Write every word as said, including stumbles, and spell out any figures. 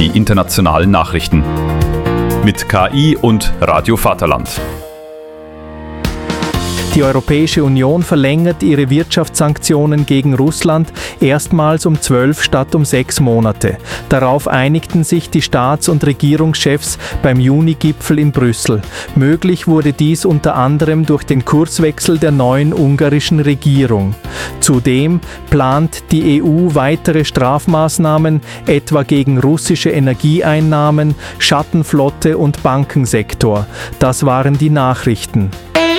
die internationalen Nachrichten. Mit K I und Radio Vaterland. Die Europäische Union verlängert ihre Wirtschaftssanktionen gegen Russland erstmals um zwölf statt um sechs Monate. Darauf einigten sich die Staats- und Regierungschefs beim Juni-Gipfel in Brüssel. Möglich wurde dies unter anderem durch den Kurswechsel der neuen ungarischen Regierung. Zudem plant die E U weitere Strafmaßnahmen, etwa gegen russische Energieeinnahmen, Schattenflotte und Bankensektor. Das waren die Nachrichten.